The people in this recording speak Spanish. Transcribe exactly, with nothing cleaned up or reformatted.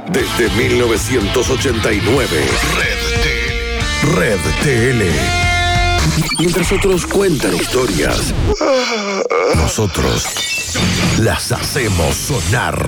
Desde mil novecientos ochenta y nueve. Red T L. Red T L. Mientras otros cuentan historias, nosotros las hacemos sonar.